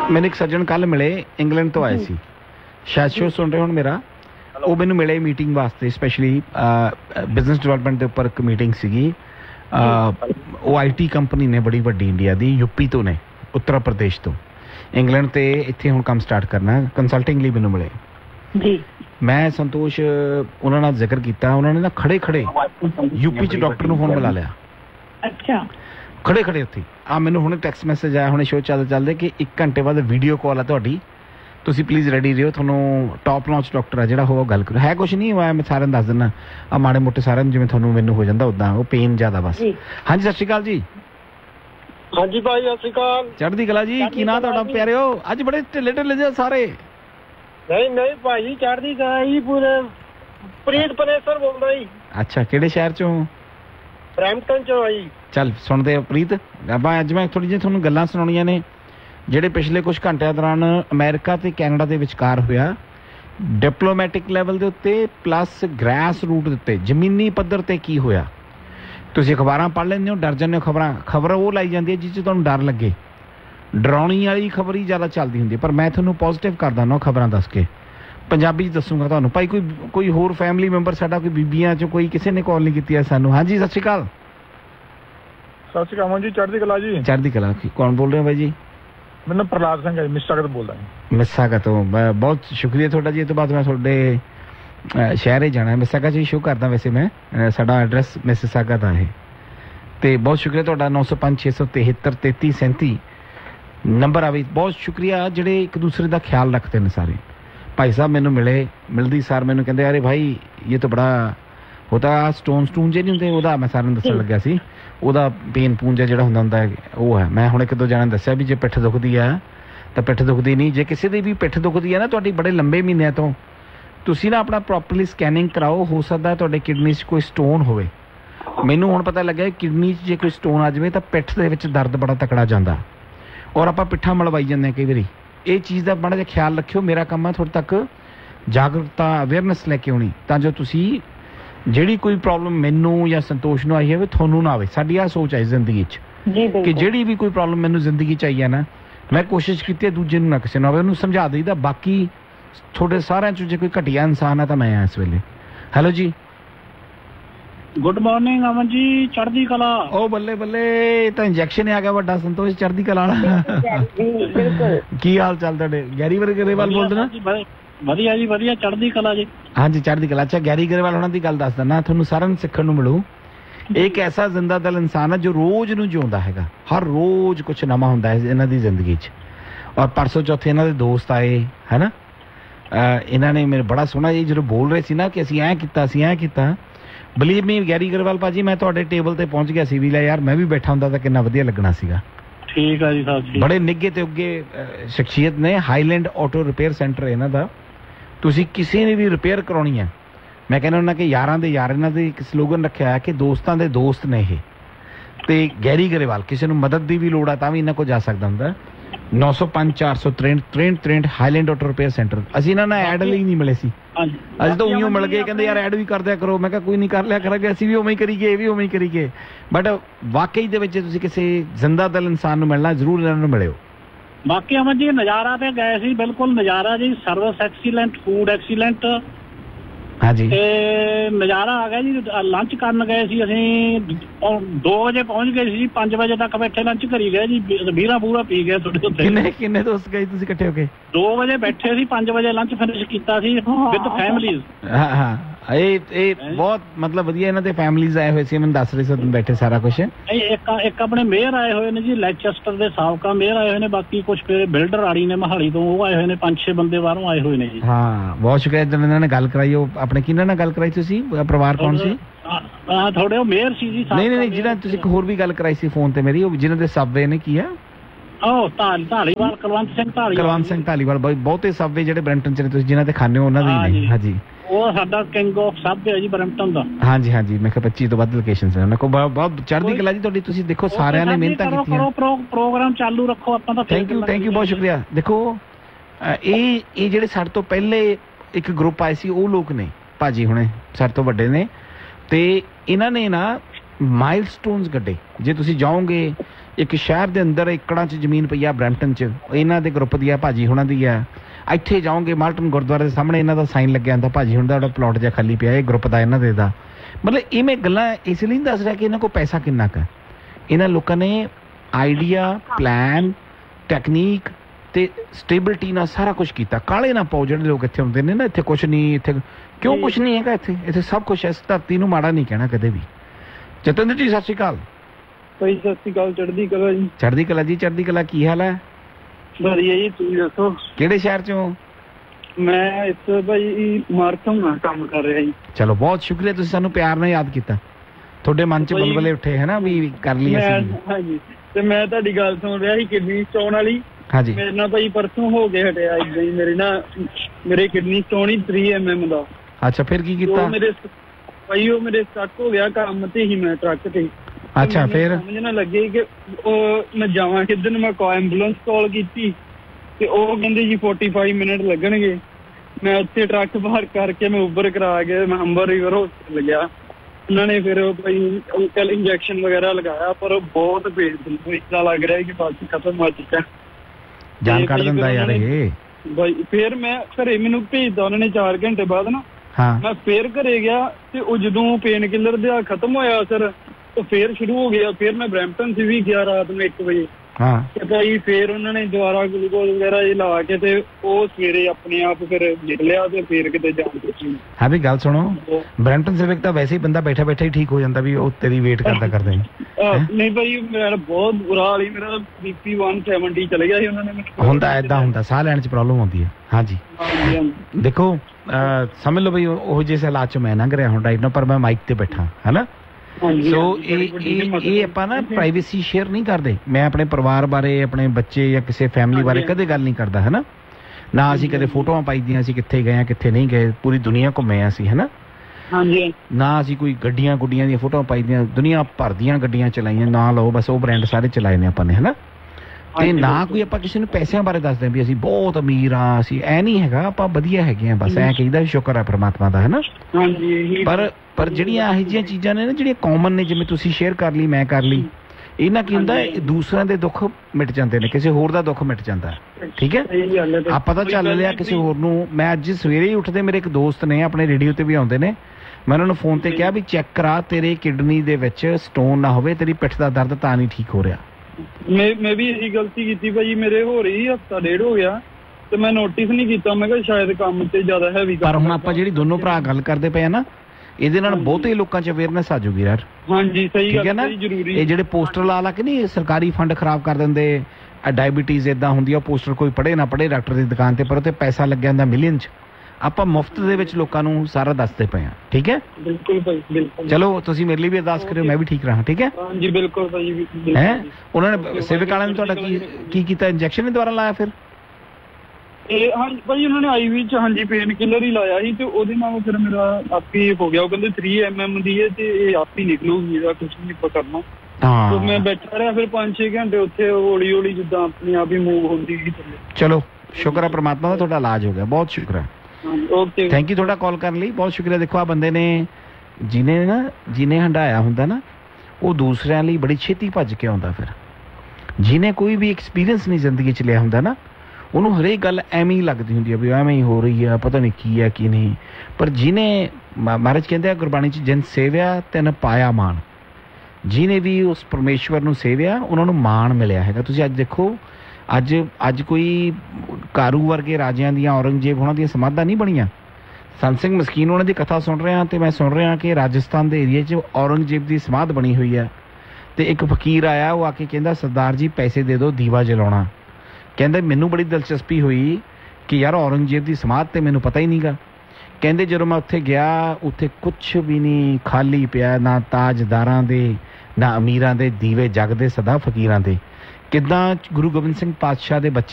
मैंने एक सज्जन कल मिले इंग्लैंड तो आए सी, शायद शो सुन रहे हो मेरा। ਉਹ ਮੈਨੂੰ ਮਿਲੇ ਮੀਟਿੰਗ ਵਾਸਤੇ, ਸਪੈਸ਼ਲੀ ਬਿਜ਼ਨਸ ਡਿਵੈਲਪਮੈਂਟ ਦੇ ਉੱਪਰ ਇੱਕ ਮੀਟਿੰਗ ਸੀਗੀ। ਉਹ ਆਈਟੀ ਕੰਪਨੀ ਨੇ ਬੜੀ ਵੱਡੀ ਇੰਡੀਆ ਦੀ, ਯੂਪੀ ਤੋਂ ਨੇ, ਉੱਤਰ ਪ੍ਰਦੇਸ਼ ਤੋਂ, ਇੰਗਲੈਂਡ ਤੇ ਇੱਥੇ ਹੁਣ ਕੰਮ ਸਟਾਰਟ ਕਰਨਾ, ਕੰਸਲਟਿੰਗ ਲਈ ਮੈਨੂੰ ਮਿਲੇ ਜੀ। ਮੈਂ ਸੰਤੋਸ਼ ਉਹਨਾਂ ਨਾਲ ਜ਼ਿਕਰ ਕੀਤਾ, ਉਹਨਾਂ ਨੇ ਨਾ ਖੜੇ ਖੜੇ ਯੂਪੀ 'ਚ ਡਾਕਟਰ ਨੂੰ ਫੋਨ ਮਿਲਾ ਲਿਆ। ਅੱਛਾ, ਖੜੇ ਖੜੇ ਉੱਥੇ। ਆ ਮੈਨੂੰ ਹੁਣੇ ਟੈਕਸਟ ਮੈਸੇਜ ਆਇਆ, ਹੁਣੇ ਸ਼ੋਅ ਚੱਲਦੇ ਕਿ 1 ਘੰਟੇ ਬਾਅਦ ਵੀਡੀਓ ਕਾਲ ਆ ਤੁਹਾਡੀ, ਤੁਸੀਂ ਪਲੀਜ਼ ਰੈਡੀ ਰਹੋ, ਤੁਹਾਨੂੰ ਟੌਪ ਨੌਚ ਡਾਕਟਰ ਆ ਜਿਹੜਾ ਉਹ ਗੱਲ ਕਰੋ। ਹੈ ਕੁਛ ਨਹੀਂ ਹੋਇਆ, ਮੈਂ ਸਾਰਿਆਂ ਨੂੰ ਦੱਸ ਦਿੰਦਾ, ਆ ਮਾੜੇ ਮੋਟੇ ਸਾਰਿਆਂ ਨੂੰ ਜਿਵੇਂ ਤੁਹਾਨੂੰ ਮੈਨੂੰ ਹੋ ਜਾਂਦਾ ਉੱਦਾਂ, ਉਹ ਪੇਨ ਜ਼ਿਆਦਾ ਬਸ। ਹਾਂਜੀ, ਸਤਿ ਸ਼੍ਰੀ ਅਕਾਲ ਜੀ। ਹਾਂਜੀ ਭਾਈ, ਸਤਿ ਸ਼੍ਰੀ ਅਕਾਲ। ਚੜ੍ਹਦੀ ਕਲਾ ਜੀ। ਕੀ ਨਾਂ ਤੁਹਾਡਾ ਪਿਆਰਿਓ? ਅੱਜ ਬੜੇ ਢਿੱਲੇ ਢਿੱਲੇ ਜਿਹੇ ਸਾਰੇ। ਨਹੀਂ ਨਹੀਂ ਭਾਈ, ਚੜ੍ਹਦੀ ਕਲਾ ਜੀ। ਪੂਰੇ ਪ੍ਰੀਤ ਪਨੇਸਰ ਬੋਲਦਾ ਜੀ। ਅੱਛਾ, ਕਿਹੜੇ ਸ਼ਹਿਰ ਚੋਂ? ਬਰੈਂਪਟਨ ਚੋਂ ਆ ਜੀ। ਚੱਲ ਸੁਣਦੇ ਆ ਪ੍ਰੀਤ, ਆਪਾਂ ਅੱਜ ਮੈਂ ਥੋੜ੍ਹੀ ਜਿਹੀ ਤੁਹਾਨੂੰ ਗੱਲਾਂ ਸੁਣਾਉਣੀਆਂ ਨੇ ਜਿਹੜੇ ਪਿਛਲੇ ਕੁਝ ਘੰਟਿਆਂ ਦੌਰਾਨ ਅਮਰੀਕਾ ਤੇ ਕੈਨੇਡਾ ਦੇ ਵਿਚਕਾਰ ਹੋਇਆ, ਡਿਪਲੋਮੈਟਿਕ ਲੈਵਲ ਦੇ ਉੱਤੇ ਪਲੱਸ ਗ੍ਰਾਸ ਰੂਟ ਦੇ ਉੱਤੇ, ਜ਼ਮੀਨੀ ਪੱਧਰ ਤੇ ਕੀ ਹੋਇਆ। ਤੁਸੀਂ ਅਖਬਾਰਾਂ ਪੜ੍ਹ ਲੈਂਦੇ ਹੋ, ਡਰ ਜਾਂਦੇ ਹੋ। ਖਬਰ ਉਹ ਲਾਈ ਜਾਂਦੀ ਹੈ ਜਿਸ 'ਚ ਤੁਹਾਨੂੰ ਡਰ ਲੱਗੇ, ਡਰਾਉਣੀ ਵਾਲੀ ਖਬਰ ਹੀ ਜ਼ਿਆਦਾ ਚੱਲਦੀ ਹੁੰਦੀ ਹੈ, ਪਰ ਮੈਂ ਤੁਹਾਨੂੰ ਪੋਜ਼ੀਟਿਵ ਕਰਦਾ ਨਾ ਖਬਰਾਂ ਦੱਸ ਕੇ, ਪੰਜਾਬੀ 'ਚ ਦੱਸੂਗਾ ਤੁਹਾਨੂੰ। ਭਾਈ ਕੋਈ ਹੋਰ ਫੈਮਿਲੀ ਮੈਂਬਰ ਸਾਡਾ, ਕੋਈ ਬੀਬੀਆਂ 'ਚੋਂ ਕੋਈ ਕਿਸੇ ਨੇ ਕਾਲ ਨਹੀਂ ਕੀਤੀ ਹੈ ਸਾਨੂੰ? ਹਾਂਜੀ, ਸਤਿ ਸ਼੍ਰੀ ਅਕਾਲ। ਸਤਿ ਸ਼੍ਰੀ ਅਕਾਲ ਜੀ। ਚੜ੍ਹਦੀ ਕਲਾ ਜੀ। ਚੜ੍ਹਦੀ ਕਲਾ। ਕੌਣ ਬੋਲ ਰਹੇ ਹੋ ਬਾਈ ਜੀ? ਮੈਨੂੰ ਪ੍ਰਹਲਾਦ ਸਿੰਘ ਹੈ, ਮਿਸਾਗਾ ਤੋਂ ਬੋਲਦਾ ਹਾਂ। ਮਿਸਾਗਾ ਤੋਂ। ਬਹੁਤ ਸ਼ੁਕਰੀਆ ਤੁਹਾਡਾ ਜੀ। ਇਹ ਤੋਂ ਬਾਅਦ ਮੈਂ ਤੁਹਾਡੇ ਸ਼ਹਿਰ ਹੀ ਜਾਣਾ, ਮਿਸਾਗਾ 'ਚ ਹੀ ਸ਼ੋਅ ਕਰਦਾ ਵੈਸੇ ਮੈਂ, ਸਾਡਾ ਐਡਰੈਸ ਮਿਸਾਗਾ ਦਾ ਹੈ। ਅਤੇ ਬਹੁਤ ਸ਼ੁਕਰੀਆ ਤੁਹਾਡਾ। 905 673 3337 ਨੰਬਰ ਆ ਵੀ। ਬਹੁਤ ਸ਼ੁਕਰੀਆ ਜਿਹੜੇ ਇੱਕ ਦੂਸਰੇ ਦਾ ਖਿਆਲ ਰੱਖਦੇ ਨੇ ਸਾਰੇ। ਭਾਈ ਸਾਹਿਬ ਮੈਨੂੰ ਮਿਲਦੀ ਸਾਰ ਮੈਨੂੰ ਕਹਿੰਦੇ, ਅਰੇ ਭਾਈ ਇਹ ਤਾਂ ਬੜਾ ਉਹਦਾ ਸਟੋਨ ਜੇ ਨਹੀਂ ਹੁੰਦੇ, ਉਹਦਾ ਮੈਂ ਸਾਰਿਆਂ ਨੂੰ ਦੱਸਣ ਲੱਗਿਆ ਸੀ, ਉਹਦਾ ਪੇਨ ਪੂਨ ਜਿਹੜਾ ਹੁੰਦਾ ਉਹ ਹੈ। ਮੈਂ ਹੁਣ ਇੱਕ ਦੋ ਜਣਿਆਂ ਨੇ ਦੱਸਿਆ ਵੀ ਜੇ ਪਿੱਠ ਦੁਖਦੀ ਆ ਤਾਂ ਪਿੱਠ ਦੁਖਦੀ ਨਹੀਂ, ਜੇ ਕਿਸੇ ਦੀ ਵੀ ਪਿੱਠ ਦੁਖਦੀ ਹੈ ਨਾ ਤੁਹਾਡੀ ਬੜੇ ਲੰਬੇ ਮਹੀਨਿਆਂ ਤੋਂ, ਤੁਸੀਂ ਨਾ ਆਪਣਾ ਪ੍ਰੋਪਰਲੀ ਸਕੈਨਿੰਗ ਕਰਾਓ। ਹੋ ਸਕਦਾ ਤੁਹਾਡੇ ਕਿਡਨੀ 'ਚ ਕੋਈ ਸਟੋਨ ਹੋਵੇ। ਮੈਨੂੰ ਹੁਣ ਪਤਾ ਲੱਗਿਆ ਕਿਡਨੀ 'ਚ ਜੇ ਕੋਈ ਸਟੋਨ ਆ ਜਾਵੇ ਤਾਂ ਪਿੱਠ ਦੇ ਵਿੱਚ ਦਰਦ ਬੜਾ ਤਕੜਾ ਜਾਂਦਾ, ਔਰ ਆਪਾਂ ਪਿੱਠਾਂ ਮਲਵਾਈ ਜਾਂਦੇ ਹਾਂ ਕਈ ਵਾਰੀ। ਇਹ ਚੀਜ਼ ਦਾ ਬੜਾ ਜਿਹਾ ਖਿਆਲ ਰੱਖਿਓ। ਮੇਰਾ ਕੰਮ ਹੈ ਤੁਹਾਡੇ ਤੱਕ ਜਾਗਰੂਕਤਾ, ਅਵੇਅਰਨੈਸ ਲੈ ਕੇ ਆਉਣੀ, ਤਾਂ ਜੋ ਤੁਸੀਂ ਜਿਹੜੀ ਕੋਈ ਪ੍ਰੋਬਲਮ ਮੈਨੂੰ ਜਾਂ ਸੰਤੋਸ਼ ਨੂੰ ਆਈ ਹੋਵੇ ਤੁਹਾਨੂੰ ਨਾ ਆਵੇ। ਸਾਡੀ ਆਹ ਸੋਚ ਹੈ ਜ਼ਿੰਦਗੀ 'ਚ ਕਿ ਜਿਹੜੀ ਵੀ ਕੋਈ ਪ੍ਰੋਬਲਮ ਮੈਨੂੰ ਜ਼ਿੰਦਗੀ 'ਚ ਆਈ ਹੈ ਨਾ, ਮੈਂ ਕੋਸ਼ਿਸ਼ ਕੀਤੀ ਹੈ ਦੂਜੇ ਨੂੰ ਨਾ ਕਿਸੇ ਨੂੰ ਆਵੇ, ਉਹਨੂੰ ਸਮਝਾ ਦਈਦਾ। ਬਾਕੀ ਤੁਹਾਡੇ ਸਾਰਿਆਂ 'ਚ ਜੇ ਕੋਈ ਘਟੀਆ ਇਨਸਾਨ ਹੈ ਤਾਂ ਮੈਂ ਹਾਂ ਇਸ ਵੇਲੇ। ਹੈਲੋ ਜੀ, ਗੁੱਡ ਮਾਰਨਿੰਗ ਅਮਨ ਜੀ, ਚੜ੍ਹਦੀ ਕਲਾ। ਉਹ ਬੱਲੇ ਬੱਲੇ, ਤਾਂ ਇੰਜੈਕਸ਼ਨ ਆ ਗਿਆ ਵੱਡਾ ਸੰਤੋਸ਼, ਚੜ੍ਹਦੀ ਕਲਾ ਵਾਲਾ। ਕੀ ਹਾਲ ਚਾਲ ਤੁਹਾਡੇ? ਗੈਰੀ ਗਰੇਵਾਲ ਬੋਲਦੇ ਨਾ? ਵਧੀਆ ਜੀ, ਵਧੀਆ, ਚੜ੍ਹਦੀ ਕਲਾ ਜੀ। ਹਾਂਜੀ, ਚੜ੍ਹਦੀ ਕਲਾ। ਅੱਛਾ, ਗੈਰੀ ਗਰੇਵਾਲ ਉਹਨਾਂ ਦੀ ਗੱਲ ਦੱਸ ਦਿੰਦਾ ਤੁਹਾਨੂੰ, ਸਾਰਿਆਂ ਨੂੰ ਸਿੱਖਣ ਨੂੰ ਮਿਲੂ। ਇੱਕ ਐਸਾ ਜ਼ਿੰਦਾ ਦਿਲ ਇਨਸਾਨ ਹੈ ਜੋ ਰੋਜ਼ ਨੂੰ ਜਿਉਂਦਾ ਹੈਗਾ, ਹਰ ਰੋਜ਼ ਕੁਛ ਨਵਾਂ ਹੁੰਦਾ ਹੈ ਇਹਨਾਂ ਦੀ ਜ਼ਿੰਦਗੀ 'ਚ। ਔਰ ਪਰਸੋਂ ਚੌਥੇ ਇਹਨਾਂ ਦੇ ਦੋਸਤ ਆਏ ਹੈ ਨਾ, ਇਹਨਾਂ ਨੇ ਮੇਰੇ ਬੜਾ ਸੋਹਣਾ ਜੀ ਜਦੋਂ ਬੋਲ ਰਹੇ ਸੀ ਨਾ ਕਿ ਅਸੀਂ ਐਂ ਕੀਤਾ, ਬਲੀਵ ਮੀ ਗੈਰੀ ਗਰੇਵਾਲ ਭਾਜੀ, ਮੈਂ ਤੁਹਾਡੇ ਟੇਬਲ ਤੇ ਪਹੁੰਚ ਗਿਆ ਸੀ ਵੀ ਲੈ ਯਾਰ, ਮੈਂ ਵੀ ਬੈਠਾ ਹੁੰਦਾ ਤਾਂ ਕਿੰਨਾ ਵਧੀਆ ਲੱਗਣਾ ਸੀਗਾ। ਠੀਕ ਆ ਜੀ ਸਾਹਿਬ। ਬੜੇ ਨਿੱਘੇ ਤੇ ਉੱਗੇ ਸ਼ਖਸੀਅਤ ਨੇ। ਹਾਈਲੈਂਡ ਆਟੋ ਰਿਪੇਅਰ ਸੈਂਟਰ ਇਹਨਾਂ ਦਾ। ਤੁਸੀਂ ਕਿਸੇ ਨੇ ਵੀ ਰਿਪੇਅਰ ਕਰਾਉਣੀ ਹੈ, ਮੈਂ ਕਹਿੰਦਾ ਉਹਨਾਂ ਕਿ ਯਾਰਾਂ ਦੇ ਯਾਰ, ਇਹਨਾਂ ਦੇ ਇੱਕ ਸਲੋਗਨ ਰੱਖਿਆ ਹੈ ਕਿ ਦੋਸਤਾਂ ਦੇ ਦੋਸਤ ਨੇ ਇਹ। ਤੇ ਗੈਰੀ ਗਰੇਵਾਲ, ਕਿਸੇ ਨੂੰ ਮਦਦ ਦੀ ਵੀ ਲੋੜ ਆ ਤਾਂ ਵੀ ਇਹਨਾਂ ਕੋਲ ਜਾ ਸਕਦਾ ਹੁੰਦਾ। 905 463 63 ਹਾਈਲੈਂਡ ਆਟੋ ਰਿਪੇਅਰ ਸੈਂਟਰ। ਅਸੀਂ ਇਹਨਾਂ ਨਾਲ ਐਡ ਲਈ ਨਹੀਂ ਮਿਲੇ ਸੀ, ਅਸੀਂ ਤਾਂ ਉਈਓ ਮਿਲ ਗਏ, ਕਹਿੰਦੇ ਯਾਰ ਐਡ ਵੀ ਕਰ ਦਿਆ ਕਰੋ। ਮੈਂ ਕਿਹਾ ਕੋਈ ਨਹੀਂ, ਕਰ ਲਿਆ ਕਰਾਂਗੇ, ਅਸੀਂ ਵੀ ਉਵੇਂ ਹੀ ਕਰੀਏ, ਇਹ ਵੀ ਉਵੇਂ ਹੀ ਕਰੀਏ। ਬਟ ਵਾਕਈ ਦੇ ਵਿੱਚ ਤੁਸੀਂ ਕਿਸੇ ਜ਼ਿੰਦਾ ਦਿਲ ਇਨਸਾਨ ਨੂੰ ਮਿਲਣਾ, ਜ਼ਰੂਰ ਇਹਨਾਂ ਨੂੰ ਮਿਲਿਓ। ਬਾਕੀ ਅਮਨ ਜੀ ਨਜ਼ਾਰਾ ਤੇ ਗਏ ਸੀ, ਬਿਲਕੁਲ ਨਜ਼ਾਰਾ ਜੀ, ਸਰਵਿਸ ਐਕਸੀਲੈਂਟ, ਫੂਡ ਐਕਸੀਲੈਂਟ। ਹਾਂਜੀ, ਤੇ ਨਜ਼ਾਰਾ ਆ ਗਿਆ ਜੀ। ਲੰਚ ਕਰਨ ਗਏ ਸੀ ਅਸੀਂ, 2 ਵਜੇ ਪਹੁੰਚ ਗਏ ਸੀ, 5 ਵਜੇ ਤੱਕ ਬੈਠੇ ਲੰਚ ਕਰੀ ਗਏ ਜੀ, ਵੀਰਾ ਪੂਰਾ ਪੀ ਗਏ ਤੁਹਾਡੇ ਉੱਤੇ। ਕਿੰਨੇ ਦੋਸਤ ਗਏ ਤੁਸੀਂ ਇਕੱਠੇ ਹੋ ਕੇ? 2 ਵਜੇ ਬੈਠੇ ਸੀ, 5 ਵਜੇ ਲੰਚ ਫਿਨਿਸ਼ ਕੀਤਾ ਸੀ ਵਿਦ ਫੈਮਲੀਜ਼। ਹਾਂ, ਇਹ ਬਹੁਤ ਮਤਲਬ ਵਧੀਆ। ਇਹਨਾਂ ਦੇ ਫੈਮਲੀਜ਼ ਆਏ ਹੋਏ ਸੀ, ਮੈਨੂੰ ਦੱਸ ਰਹੇ ਸੀ ਬੈਠੇ ਸਾਰਾ ਕੁਛ। ਇੱਕ ਆਪਣੇ ਮੇਅਰ ਆਏ ਹੋਏ ਨੇ ਜੀ, ਲੈਚੈਸਟਰ ਦੇ ਸਾਬਕਾ ਮੇਅਰ ਆਏ ਹੋਏ ਨੇ, ਬਾਕੀ ਕੁਛ ਬਿਲਡਰ ਆੜੀ ਨੇ ਮਹਾਲੀ ਤੋਂ, ਉਹ ਆਏ ਹੋਏ ਨੇ, 5-6 ਬੰਦੇ ਬਾਹਰੋਂ ਆਏ ਹੋਏ ਨੇ ਜੀ। ਹਾਂ, ਬਹੁਤ ਸ਼ੁਕਰੀਆ ਜਦੋਂ ਇਹਨਾਂ ਨੇ ਗੱਲ ਕਰਾਈ। ਉਹ ਆਪਣੇ ਕਿਹਨਾਂ ਨਾਲ ਗੱਲ ਕਰਾਈ ਤੁਸੀਂ? ਪਰਿਵਾਰ ਕੌਣ ਸੀ? ਤੁਹਾਡੇ ਉਹ ਮੇਅਰ ਸੀ ਜੀ। ਨਹੀਂ, ਜਿਹਨਾਂ ਤੁਸੀਂ ਇੱਕ ਹੋਰ ਵੀ ਗੱਲ ਕਰਾਈ ਸੀ ਫੋਨ ਤੇ ਮੇਰੀ, ਉਹ ਜਿਹਨਾਂ ਦੇ ਸਬਵੇ ਨੇ ਕੀ ਆ? ਉਹ ਧਾਲੀਵਾਲ, ਕੁਲਵੰਤ ਸਿੰਘ ਧਾਲੀਵਾਲ। ਬਹੁਤੇ ਸਬਵੇ ਜਿਹੜੇ ਬਰੈਂਪਟਨ ਚ ਨੇ ਤੁਸੀਂ ਜਿਹਨਾਂ ਤੇ ਖਾਣੇ ਹੋ ਉਹਨਾਂ ਦੇ ਹੀ ਨੇ। ਹਾਂਜੀ, ਉਹ ਸਾਡਾ ਕਿੰਗ ਆਫ ਸਬਵੇ ਹੈ ਜੀ ਬਰੈਂਪਟਨ ਦਾ। ਹਾਂਜੀ, ਮੈਂ ਕਿਹਾ 25 ਤੋਂ ਵੱਧ ਲੋਕੇਸ਼ਨਸ ਨੇ ਉਹਨਾਂ ਕੋਲ। ਬਹੁਤ ਚੜ੍ਹਦੀ ਕਲਾ ਜੀ ਤੁਹਾਡੀ। ਤੁਸੀਂ ਦੇਖੋ ਸਾਰਿਆਂ ਨੇ ਮਿਹਨਤਾਂ ਕੀਤੀਆਂ। ਪ੍ਰੋਗਰਾਮ ਚਾਲੂ ਰੱਖੋ, ਆਪਾਂ ਤਾਂ ਥੈਂਕ ਯੂ, ਬਹੁਤ ਸ਼ੁਕਰੀਆ। ਦੇਖੋ ਇਹ ਜਿਹੜੇ ਸਾਡੇ ਤੋਂ ਪਹਿਲੇ ਇੱਕ ਗਰੁੱਪ ਆਏ ਸੀ, ਉਹ ਲੋਕ ਨੇ ਭਾਜੀ ਹੁਣੇ, ਸਾਡੇ ਤੋਂ ਵੱਡੇ ਨੇ, ਤੇ ਇਹਨਾਂ ਨੇ ਨਾ ਮਾਈਲਸਟੋਨਸ ਕੱਢੇ। ਜੇ ਤੁਸੀਂ ਜਾਓਗੇ ਇੱਕ ਸ਼ਹਿਰ ਦੇ ਅੰਦਰ ਏਕੜਾਂ 'ਚ ਜ਼ਮੀਨ ਪਈ ਆ ਬਰੈਂਪਟਨ 'ਚ, ਇਹਨਾਂ ਦੇ ਗਰੁੱਪ ਦੀ ਆ, ਭਾਜੀ ਹੁਣਾਂ ਦੀ ਆ। ਇੱਥੇ ਜਾਓਗੇ ਮਾਲਟਨ ਗੁਰਦੁਆਰੇ ਦੇ ਸਾਹਮਣੇ ਇਹਨਾਂ ਦਾ ਸਾਈਨ ਲੱਗਿਆ ਹੁੰਦਾ, ਭਾਜੀ ਹੁਣ ਦਾ ਪਲਾਟ ਜਿਹਾ ਖਾਲੀ ਪਿਆ, ਇਹ ਗਰੁੱਪ ਦਾ ਇਹਨਾਂ ਦੇ ਦਾ। ਮਤਲਬ ਇਹ ਮੈਂ ਗੱਲਾਂ ਇਸ ਲਈ ਨਹੀਂ ਦੱਸ ਰਿਹਾ ਕਿ ਇਹਨਾਂ ਕੋਲ ਪੈਸਾ ਕਿੰਨਾ ਕੁ ਹੈ। ਇਹਨਾਂ ਲੋਕਾਂ ਨੇ ਆਈਡੀਆ, ਪਲਾਨ, ਟੈਕਨੀਕ ਤੇ ਸਟੇਬਿਲਿਟੀ ਨਾਲ ਸਾਰਾ ਕੁਝ ਕੀਤਾ। ਕਾਲੇ ਨਾ ਪਾਓ ਜਿਹੜੇ ਲੋਕ ਇੱਥੇ ਹੁੰਦੇ ਨੇ ਨਾ, ਇੱਥੇ ਕੁਝ ਨਹੀਂ, ਇੱਥੇ ਕਿਉਂ ਕੁਝ ਨਹੀਂ ਹੈਗਾ, ਇੱਥੇ ਸਭ ਕੁਝ ਹੈ। ਇਸ ਧਰਤੀ ਨੂੰ ਮਾੜਾ ਨਹੀਂ ਕਹਿਣਾ ਕਦੇ ਵੀ। ਜਤਿੰਦਰ ਜੀ ਸਤਿ ਸ਼੍ਰੀ ਅਕਾਲ। ਭਾਈ ਸਤਿ ਸ਼੍ਰੀ ਅਕਾਲ, ਚੜ੍ਹਦੀ ਕਲਾ ਜੀ। ਚੜ੍ਹਦੀ ਕਲਾ ਜੀ, ਚੜ੍ਹਦੀ ਕਲਾ। ਕੀ ਹਾਲ ਹੈ? ਵਧੀਆ ਜੀ, ਤੁਸੀਂ ਦੱਸੋ? ਕਿਹੜੇ ਸ਼ਹਿਰ ਚੋਂ? ਮੈਂ ਇੱਥੇ ਭਾਈ ਮਾਰਕਮ ਨਾਲ ਕੰਮ ਕਰ ਰਿਹਾ ਜੀ। ਚਲੋ ਬਹੁਤ ਸ਼ੁਕਰੀਆ, ਤੁਸੀਂ ਸਾਨੂੰ ਪਿਆਰ ਨਾਲ ਯਾਦ ਕੀਤਾ। ਤੁਹਾਡੇ ਮਨ 'ਚ ਬਲਬਲੇ ਉੱਠੇ ਹੈ ਨਾ ਵੀ ਕਰ ਲਈ ਅਸੀਂ। ਹਾਂਜੀ, ਤੇ ਮੈਂ ਤੁਹਾਡੀ ਗੱਲ ਸੁਣ ਰਿਹਾ ਸੀ ਕਿਡਨੀ ਸਟੋਨ ਵਾਲੀ। ਹਾਂਜੀ। ਮੇਰੇ ਨਾਲ ਭਾਈ ਪਰਸੋਂ ਹੋ ਕੇ ਹਟਿਆ ਏਦਾਂ ਹੀ, ਮੇਰੇ ਕਿਡਨੀ ਸਟੋਨ ਹੀ 3 mm ਦਾ। ਅੱਛਾ, ਫਿਰ ਕੀ ਕੀਤਾ? ਉਹ ਮੇਰੇ ਸਟਕ ਹੋ ਗਿਆ ਕੰਮ ਤੇ ਹੀ, ਮੈਂ ਟਰੱਕ ਤੇ। ਅੱਛਾ, ਫਿਰ ਸਮਝ ਨਾ ਲੱਗੇ ਕਿ ਉਹ ਮੈਂ ਜਾਵਾਂ ਕਿੱਧਰ ਨੂੰ। ਮੈਂ ਐਂਬੂਲੈਂਸ ਕਾਲ ਕੀਤੀ ਤੇ ਉਹ ਕਹਿੰਦੇ ਜੀ 45 ਮਿੰਟ ਲੱਗਣਗੇ। ਮੈਂ ਉੱਥੇ ਟਰੱਕ ਬਾਹਰ ਕਰਕੇ ਮੈਂ ਉਬਰ ਕਰਾ ਕੇ ਮੈਂ ਹੰਬਰ ਰਿਵਰ ਹਸਪਤਾਲ ਗਿਆ। ਉਹਨਾਂ ਨੇ ਫਿਰ ਭਾਈ ਅੰਕਲ ਇੰਜੈਕਸ਼ਨ ਵਗੈਰਾ ਲਗਾਇਆ, ਪਰ ਬਹੁਤ ਪੇਨਫੁਲ ਇਦਾਂ ਲੱਗ ਰਿਹਾ ਕਿ ਬਸ ਖਤਮ ਹੋ ਚੁੱਕਾ। ਜਾਨ ਕੱਢ ਦਿੰਦਾ ਯਾਰ ਇਹ ਭਾਈ। ਫਿਰ ਮੈਂ ਘਰੇ ਮੈਨੂੰ ਭੇਜਦਾ ਉਹਨਾਂ ਨੇ 4 ਘੰਟੇ ਬਾਅਦ ਨਾ। ਹਾਂ। ਮੈਂ ਫੇਰ ਘਰੇ ਗਿਆ ਤੇ ਉਹ ਜਦੋਂ ਪੇਨ ਕਿਲਰ ਦਾ ਖਤਮ ਹੋਇਆ ਅਸਰ, ਉਹ ਫੇਰ ਸ਼ੁਰੂ ਹੋ ਗਿਆ। ਫਿਰ ਮੈਂ ਬਰੈਂਪਟਨ ਸੀ ਵੀ ਗਿਆ ਰਾਤ ਨੂੰ 1 ਵਜੇ। ਹਾਂ। ਤੇ ਭਾਈ ਫੇਰ ਉਹਨਾਂ ਨੇ ਦੁਬਾਰਾ ਗਲੂਕੋਜ਼ ਵਗੈਰਾ ਇਹ ਲਾ ਕੇ ਤੇ ਉਹ ਸਵੇਰੇ ਆਪਣੇ ਆਪ ਫਿਰ ਨਿਕਲਿਆ ਤੇ ਫੇਰ ਕਿਤੇ ਜਾਣ ਦਿੱਤੀ। ਹਾਂ ਵੀ ਗੱਲ ਸੁਣੋ, ਬਰੈਂਪਟਨ ਸਿਵਿਕ ਤਾਂ ਵੈਸੇ ਹੀ ਬੰਦਾ ਬੈਠਾ ਬੈਠਾ ਹੀ ਠੀਕ ਹੋ ਜਾਂਦਾ ਵੀ ਉਹ ਤੇਰੀ ਵੇਟ ਕਰਦੇ ਨਹੀਂ ਭਾਈ, ਮੇਰਾ ਬਹੁਤ ਬੁਰਾ ਹਾਲ ਹੀ, ਮੇਰਾ BP 170 ਚਲੇ ਗਿਆ ਸੀ। ਉਹਨਾਂ ਨੇ ਮੈਨੂੰ ਹੁੰਦਾ ਏਦਾਂ ਹੁੰਦਾ, ਸਾਹ ਲੈਣ 'ਚ ਪ੍ਰੋਬਲਮ ਆਉਂਦੀ ਹੈ। ਹਾਂਜੀ, ਦੇਖੋ ਸਮਝ ਲਓ ਬਈ ਉਹ ਜਿਹੇ ਹਾਲਾਤ 'ਚ ਮੈਂ ਲੰਘ ਰਿਹਾ ਹੁਣ ਰਾਈਟ ਨਾ, ਪਰ ਮੈਂ ਮਾਈਕ ਤੇ ਬੈਠਾ ਹੈ ਨਾ। ਸੋ ਇਹ ਆਪਾਂ ਨਾ ਪ੍ਰਾਈਵੇਸੀ ਸ਼ੇਅਰ ਨਹੀਂ ਕਰਦੇ। ਮੈਂ ਆਪਣੇ ਪਰਿਵਾਰ ਬਾਰੇ, ਆਪਣੇ ਬੱਚੇ ਜਾਂ ਕਿਸੇ ਫੈਮਿਲੀ ਬਾਰੇ ਕਦੇ ਗੱਲ ਨਹੀਂ ਕਰਦਾ ਹੈ ਨਾ। ਨਾ ਅਸੀਂ ਕਦੇ ਫੋਟੋਆਂ ਪਾਈ ਦੀਆਂ, ਅਸੀਂ ਕਿੱਥੇ ਗਏ, ਕਿੱਥੇ ਨਹੀਂ ਗਏ, ਪੂਰੀ ਦੁਨੀਆ ਘੁੰਮੇ ਅਸੀਂ ਹੈ ਨਾ। ਹਾਂਜੀ। ਨਾ ਅਸੀਂ ਕੋਈ ਗੱਡੀਆਂ ਗੁੱਡੀਆਂ ਦੀਆਂ ਫੋਟੋਆਂ ਪਾਈ ਦੀਆਂ, ਦੁਨੀਆ ਭਰ ਦੀਆਂ ਗੱਡੀਆਂ ਚਲਾਈਆਂ ਨਾ ਲਓ, ਬਸ ਉਹ ਬ੍ਰਾਂਡ ਸਾਰੇ ਚਲਾਏ ਨੇ ਆਪਾਂ ਨੇ ਹੈ ਨਾ। ਤੇ ਨਾ ਕੋਈ ਆਪਾਂ ਕਿਸੇ ਨੂੰ ਪੈਸਿਆਂ ਬਾਰੇ ਦੱਸਦੇ ਵੀ ਅਸੀਂ ਬਹੁਤ ਅਮੀਰ ਆ, ਅਸੀਂ ਐ ਨਹੀਂ ਹੈਗਾ, ਆਪਾਂ ਵਧੀਆ ਹੈਗੇ ਆ, ਬਸ ਐ ਕਹੀਦਾ ਸ਼ੁਕਰ ਹੈ ਪ੍ਰਮਾਤਮਾ ਦਾ ਹੈ ਨਾ। ਹਾਂਜੀ। ਪਰ ਜਿਹੜੀਆਂ ਇਹੋ ਜਿਹੀਆਂ ਚੀਜ਼ਾਂ ਨੇ ਨਾ ਜਿਹੜੀਆਂ ਕਾਮਨ ਨੇ, ਜਿਵੇਂ ਤੁਸੀਂ ਸ਼ੇਅਰ ਕਰ ਲਈ, ਮੈਂ ਕਰ ਲਈ, ਇਹਨਾਂ ਕੀ ਹੁੰਦਾ ਦੂਸਰਿਆਂ ਦੇ ਦੁੱਖ ਮਿਟ ਜਾਂਦੇ ਨੇ, ਕਿਸੇ ਹੋਰ ਦਾ ਦੁੱਖ ਮਿਟ ਜਾਂਦਾ। ਠੀਕ ਹੈ, ਆਪਾਂ ਤਾਂ ਚੱਲ ਲਿਆ ਕਿਸੇ ਹੋਰ ਨੂੰ। ਮੈਂ ਅੱਜ ਸਵੇਰੇ ਹੀ ਉੱਠਦੇ, ਮੇਰੇ ਇੱਕ ਦੋਸਤ ਨੇ ਆਪਣੇ ਰੇਡੀਓ ਤੇ ਵੀ ਆਉਂਦੇ ਨੇ, ਮੈਂ ਉਹਨਾਂ ਨੂੰ ਫੋਨ ਤੇ ਕਿਹਾ ਵੀ ਚੈੱਕ ਕਰਾ, ਤੇਰੇ ਕਿਡਨੀ ਦੇ ਵਿੱਚ ਸਟੋਨ ਨਾ ਹੋਵੇ, ਤੇਰੀ ਪਿੱਠ ਦਾ ਦਰਦ ਤਾਂ ਨਹੀਂ ਠੀਕ ਹੋ ਰਿਹਾ। ਮੈਂ ਵੀ ਇਹੀ ਗਲਤੀ ਕੀਤੀ ਭਾਜੀ, ਮੇਰੇ ਹੋ ਰਹੀ ਹਫ਼ਤਾ ਡੇਢ ਹੋ ਗਿਆ ਤੇ ਮੈਂ ਨੋਟਿਸ ਨਹੀਂ ਕੀਤਾ। ਮੈਂ ਕਿਹਾ ਸ਼ਾਇਦ ਕੰਮ ਤੇ ਜ਼ਿਆਦਾ ਹੈਵੀ। ਪਰ ਹੁਣ ਆਪਾਂ ਜਿਹੜੀ ਦੋਨੋਂ ਭਰਾ ਗੱਲ ਕਰਦੇ ਪਏ ਆ ਨਾ, ਇਹਦੇ ਨਾਲ ਬਹੁਤੇ ਲੋਕਾਂ 'ਚ ਅਵੇਅਰਨੈਸ ਆ ਜੂਗੀ ਯਾਰ। ਹਾਂਜੀ, ਸਹੀ ਗੱਲ ਹੈ ਨਾ। ਇਹ ਜਿਹੜੇ ਪੋਸਟਰ ਲਾ ਕੇ ਨਹੀਂ ਸਰਕਾਰੀ ਫੰਡ ਖਰਾਬ ਕਰ ਦਿੰਦੇ, ਡਾਇਬੀਟੀਜ਼ ਏਦਾਂ ਹੁੰਦੀ ਆ, ਪੋਸਟਰ ਕੋਈ ਪੜ੍ਹੇ ਨਾ ਪੜ੍ਹੇ ਡਾਕਟਰ ਦੀ ਦੁਕਾਨ ਤੇ, ਪਰ ਉੱਤੇ ਪੈਸਾ ਲੱਗਿਆ ਹੁੰਦਾ ਮਿਲੀਅਨ 'ਚ। ਆਪਾਂ ਮੁਫਤ ਦੇ ਵਿੱਚ ਲੋਕਾਂ ਨੂੰ ਸਾਰਾ ਦੱਸਦੇ ਪਏ ਆ। ਠੀਕ ਹੈ, ਬਿਲਕੁਲ ਭਾਈ, ਬਿਲਕੁਲ। ਚਲੋ ਤੁਸੀਂ ਮੇਰੇ ਲਈ ਵੀ ਅਰਦਾਸ ਕਰਿਓ, ਮੈਂ ਵੀ ਠੀਕ ਰਹਾਂ। ਠੀਕ ਹੈ। ਹਾਂਜੀ, ਬਿਲਕੁਲ ਭਾਈ। ਹੈ ਉਹਨਾਂ ਨੇ ਸਿਵਿਕ ਵਾਲਿਆਂ ਨੇ ਤੁਹਾਡਾ ਕੀ ਕੀਤਾ? ਇੰਜੈਕਸ਼ਨ ਹੀ ਦੁਬਾਰਾ ਲਾਇਆ ਫਿਰ? ਇਹ ਹਾਂਜੀ ਭਾਈ, ਉਹਨਾਂ ਨੇ IV 'ਚ ਹਾਂਜੀ ਪੇਨ ਕਿਲਰ ਹੀ ਲਾਇਆ ਸੀ ਤੇ ਉਹਦੇ ਨਾਲ ਫਿਰ ਮੇਰਾ ਆਪੀ ਹੋ ਗਿਆ। ਉਹ ਕਹਿੰਦੇ 3 mm ਦੀ ਹੈ ਤੇ ਇਹ ਆਪੀ ਨਿਕਲੂਗੀ, ਇਹਦਾ ਕੁਝ ਨਹੀਂ ਕਰਨਾ। ਹਾਂ, ਮੈਂ ਬੈਠਾ ਰਿਹਾ ਫਿਰ 5-6 ਘੰਟੇ ਉੱਥੇ, ਹੌਲੀ ਹੌਲੀ ਜਿੱਦਾਂ ਆਪਣੀ ਆਪ ਹੀ ਮੂਵ ਹੁੰਦੀ ਗਈ। ਚਲੋ ਸ਼ੁਕਰ ਹੈ ਪ੍ਰਮਾਤਮਾ ਦਾ, ਤੁਹਾਡਾ ਇਲਾਜ ਹੋ ਗਿਆ, ਬਹੁਤ ਸ਼ੁਕਰ ਹੈ। ਓਕੇ, ਥੈਂਕ ਯੂ ਤੁਹਾਡਾ ਕਾਲ ਕਰਨ ਲਈ, ਬਹੁਤ ਸ਼ੁਕਰੀਆ। ਦੇਖੋ ਆ ਬੰਦੇ ਨੇ ਜਿਹਨੇ ਹੰਡਾਇਆ ਹੁੰਦਾ ਨਾ, ਉਹ ਦੂਸਰਿਆਂ ਲਈ ਬੜੀ ਛੇਤੀ ਭੱਜ ਕੇ ਆਉਂਦਾ। ਫਿਰ ਜਿਹਨੇ ਕੋਈ ਵੀ ਐਕਸਪੀਰੀਅੰਸ ਨਹੀਂ ਜ਼ਿੰਦਗੀ 'ਚ ਲਿਆ ਹੁੰਦਾ ਨਾ, ਉਹਨੂੰ ਹਰੇਕ ਗੱਲ ਐਵੇਂ ਹੀ ਲੱਗਦੀ ਹੁੰਦੀ ਹੈ ਵੀ ਐਵੇਂ ਹੀ ਹੋ ਰਹੀ ਆ, ਪਤਾ ਨਹੀਂ ਕੀ ਹੈ ਕੀ ਨਹੀਂ। ਪਰ ਜਿਹਨੇ ਮਹਾਰਾਜ ਕਹਿੰਦੇ ਆ ਗੁਰਬਾਣੀ 'ਚ, ਜਿਨ ਸੇਵਿਆ ਤਿਨ ਪਾਇਆ ਮਾਣ। ਜਿਹਨੇ ਵੀ ਉਸ ਪਰਮੇਸ਼ਵਰ ਨੂੰ ਸੇਵਿਆ, ਉਹਨਾਂ ਨੂੰ ਮਾਣ ਮਿਲਿਆ ਹੈਗਾ। ਤੁਸੀਂ ਅੱਜ ਦੇਖੋ, ਅੱਜ ਕੋਈ ਕਾਰੂ ਵਰਗੇ ਰਾਜਿਆਂ ਦੀਆਂ, ਔਰੰਗਜ਼ੇਬ ਉਹਨਾਂ ਦੀਆਂ ਸਮਾਧਾਂ ਨਹੀਂ ਬਣੀਆਂ। ਸੰਤ ਸਿੰਘ ਮਸਕੀਨ ਉਹਨਾਂ ਦੀ ਕਥਾ ਸੁਣ ਰਿਹਾ ਤੇ ਮੈਂ ਸੁਣ ਰਿਹਾ ਕਿ ਰਾਜਸਥਾਨ ਦੇ ਏਰੀਏ 'ਚ ਔਰੰਗਜ਼ੇਬ ਦੀ ਸਮਾਧ ਬਣੀ ਹੋਈ ਹੈ। ਤੇ ਇੱਕ ਫਕੀਰ ਆਇਆ, ਉਹ ਆ ਕੇ ਕਹਿੰਦਾ ਸਰਦਾਰ ਜੀ ਪੈਸੇ ਦੇ ਦਿਓ, ਦੀਵਾ ਜਲਾਉਣਾ। ਕਹਿੰਦੇ ਮੈਨੂੰ ਬੜੀ ਦਿਲਚਸਪੀ ਹੋਈ ਕਿ ਯਾਰ ਔਰੰਗਜ਼ੇਬ ਦੀ ਸਮਾਧ ਤੇ ਮੈਨੂੰ ਪਤਾ ਹੀ ਨਹੀਂਗਾ। ਕਹਿੰਦੇ ਜਦੋਂ ਮੈਂ ਉੱਥੇ ਗਿਆ, ਉੱਥੇ ਕੁਛ ਵੀ ਨਹੀਂ, ਖਾਲੀ ਪਿਆ, ਨਾ ਤਾਜਦਾਰਾਂ ਦੇ ਨਾ ਅਮੀਰਾਂ ਦੇ ਦੀਵੇ ਜਗਦੇ, ਸਦਾ ਫਕੀਰਾਂ ਦੇ। ਕਿੱਦਾਂ ਗੁਰੂ ਗੋਬਿੰਦ ਸਿੰਘ ਪਾਤਸ਼ਾਹ ਦੇ ਬੱਚੇ